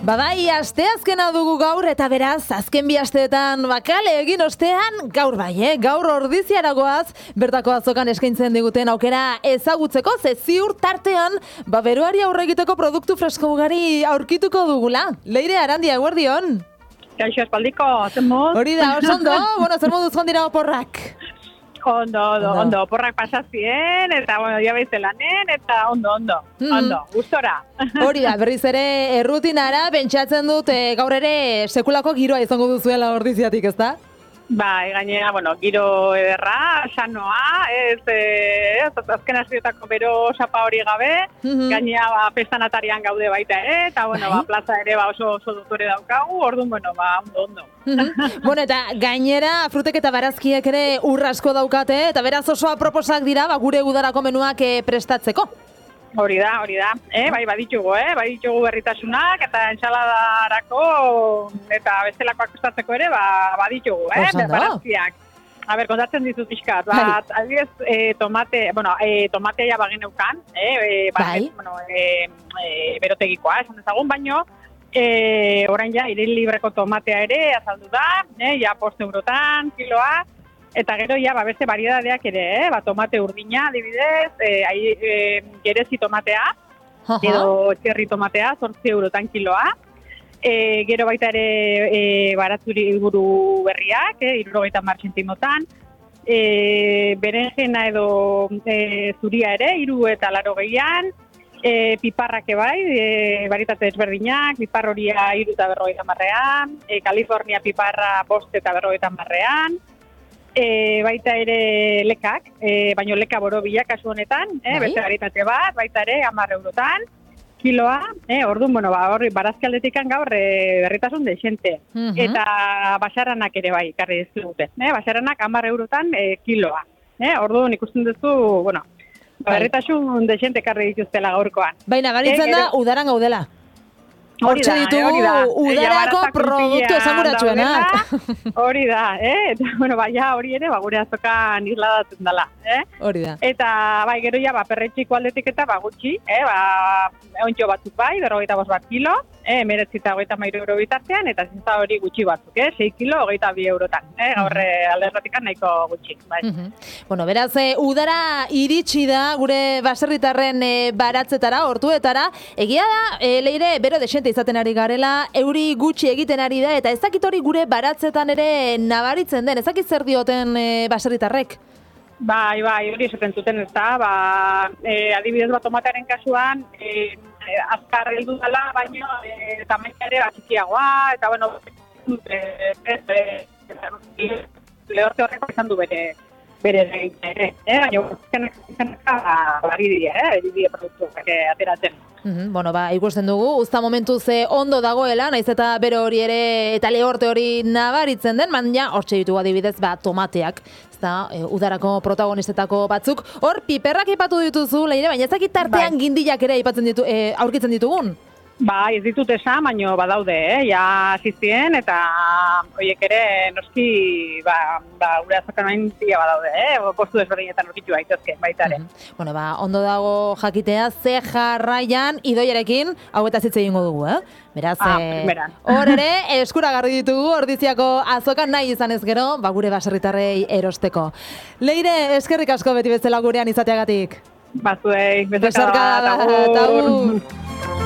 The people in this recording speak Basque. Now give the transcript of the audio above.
Bai, asteazkena dugu gaur eta beraz, azken bi asteetan bakale egin ostean, gaur bai, gaur ordiziaragoaz, bertako azokan eskaintzen diguten aukera ezagutzeko, ze ziur tartean, beroari aurre egiteko produktu fresko ugari aurkituko dugula. Leire Arandia, eguerdion? Kaixo espaldiko, zen mod? Hori da, oso ondo, zer moduz joan dira oporrak? Ondo, porrak pasazien, eta, ja lanen, eta ondo, gustora. Hori da, berriz ere errutinara, pentsatzen dut gaur ere sekulako giroa izango duzuela ordiziatik, ez da? Bai, gainera, giro ederra, sanoa, azken aziotako bero sapa hori gabe, gainera, festan atarian gaude baita ere, eta, plaza ere oso dutore daukagu, orduan, ondo. Eta gainera, frutek eta barazkiek ere urrasko daukate, eta beraz oso aproposak dira, gure udarako menuak prestatzeko. Hori da. Bai, baditugu berritasunak, eta entsaladarako, eta bestelakoak prestatzeko ere, baditugu, barazkiak. Kontatzen dizut pixkat, adibidez, tomatea ja bageneukan, berotegikoa, esan dezagun, baino, orain ja, iril libreko tomatea ere, azaldu da, ja, 5 eurotan, kiloa, eta gero, ja, beste variadadeak ere, tomate urdina, adibidez, gerezi tomatea, edo txerri tomatea, 8 eurotan kiloa, gero baita ere baratzuri buru berriak, 70 zentimotan, berenjena edo zuria ere, 380an, piparrak bai, baritate desberdinak, pipar horia 350an, California piparra 550an, baita ere lekak, baino leka borobilak kasu honetan, beste baritate bat, baita ere 10 eurotan, kiloa, orduan, hori barazkialdetikan gaur berritasun dexente. Eta basaranak ere bai, karri dizkigute. Basaranak 10 eurotan kiloa. Orduan ikusten duzu, berritasun dexente karri dituztela gaurkoan. Baina, baritzen da, udaran gaudela. Hortxe ditugu udarako produktu esanguratsuenak. Hori da, eta, hori ere, gure azokan isladatzen dela. Hori da. Eta, gero ja, perretxiko aldetik eta gutxi, ontxo batzuk bai, 55 bat kilo, 19,23 euro bitartean, eta zintza hori gutxi batzuk, 6 kilo, 22 eurotan. Gaur alderratikan nahiko gutxi. Beraz, udara iritsi da gure baserritarren baratzetara, hortuetara, egia da, Leire, bero desente izaten ari garela, euri gutxi egiten ari da, eta ez dakit hori gure baratzetan ere nabaritzen den, ez dakit zer dioten baserritarrek? Bai, hori esaten zuten ez da, adibidez tomatearen kasuan, azkar heldu dela, baino tamaina ere txikiagoa, eta lehorte horreko izan du bere egite ere, baina bari dira produktuak ateratzen. Ikusten dugu, uzta momentuz ondo dagoela, naiz eta bero hori ere eta lehorte hori nabaritzen den, baina hortxe ditugu adibidez tomateak, udarako protagonistetako batzuk. Hor, piperrak aipatu dituzu, Leire, baina ezakit tartean gindilak ere aurkitzen ditugun? Ez ditut esan, baina badaude, ja zizien, eta horiek ere noski, gure azokan hain zila badaude, postu desberdinetan aurkitu daitezke, baita ere. Ondo dago jakitea, ze jarraian idoiarekin, hau eta zitze egingo dugu, Beraz, hor ere, eskuragarri ditugu, Ordiziako azokan nahi izan ez gero, gure baserritarrei erosteko. Leire, eskerrik asko beti bezala gurean izateagatik. Bazuei, besarkada, eta agur.